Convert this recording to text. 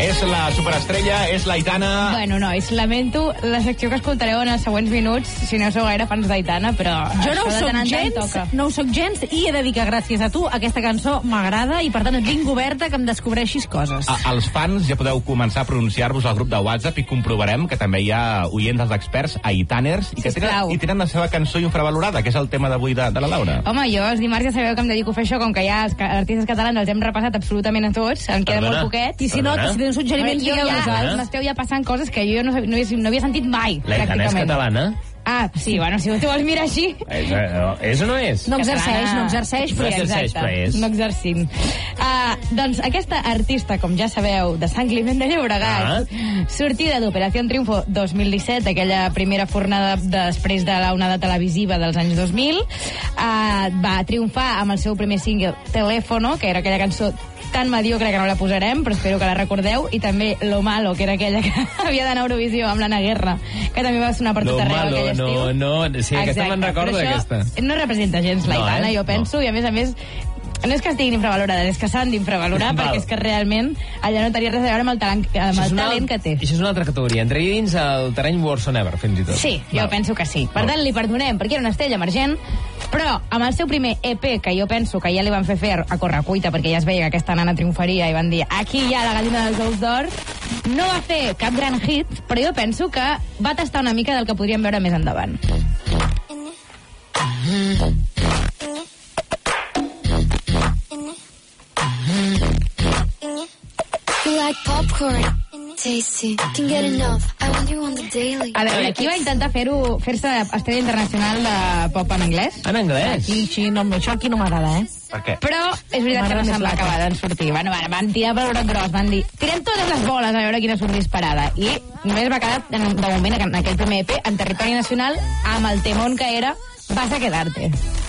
És la superestrella, és l'Aitana... Bueno, nois, lamento la secció que escoltareu en els següents minuts, si no sou gaire fans d'Aitana, però... Jo no ho soc gens, i he de dir que gràcies a tu aquesta cançó m'agrada i per tant et vinc oberta que em descobreixis coses. Els fans ja podeu començar a pronunciar-vos al grup de WhatsApp i comprovarem que també hi ha oients dels experts aitaners i que tenen la seva cançó infravalorada, que és el tema d'avui de la Laura. Home, jo els dimarts ja sabeu que em dedico a fer això, com que ja els artistes catalans els hem repassat absolutament a tots, em queda molt poquet. I si no, si tens un suggeriment, m'esteu ja passant coses que jo no havia sentit mai. L'Aitana és catalana? Ah, sí, bueno, si tu vols mirar així... És o no és? No exerceix, però és. No exercim. Doncs aquesta artista, com ja sabeu, de Sant Climent de Llobregat, sortida d'Operació Triunfo 2017, aquella primera fornada després de l'onada televisiva dels anys 2000, va triomfar amb el seu primer single, Teléfono, que era aquella cançó tan mediocre que no la posarem, però espero que la recordeu, i també Lo Malo, que era aquella que havia d'anar a Eurovisió amb l'Anna Guerra, que també va sonar per tot arreu aquell estiu. Sí, aquesta me'n recordo, aquesta. No representa gens l'Aitana, jo penso, i a més, no és que estiguin infravalorades, és que s'han d'infravalorar, perquè és que realment allà no tenia res a veure amb el talent que té. Això és una altra categoria, entraria dins el terreny Worse Than Ever, fins i tot. Sí, jo penso que sí. Per tant, li perdonem, perquè era una estrella emergent, però amb el seu primer EP, que jo penso que ja li van fer a correcuita, perquè ja es veia que aquesta nana triomfaria, i van dir, aquí hi ha la gallina dels ous d'or, no va fer cap gran hit, però jo penso que va tastar una mica del que podríem veure més endavant. Like popcorn, tasty. Can get enough. I want you on the daily. A veure, aquí va intentar fer-se estrella internacional de pop en anglès. En anglès? Això aquí no m'agrada, Per què? Però és veritat que no sembla que va sortir. Van tirar per l'hora gros, van dir, tirem totes les boles a veure quina surt disparada. I només va quedar, de moment, en aquell primer EP, en territori nacional, amb el temón que era Vas a quedarte.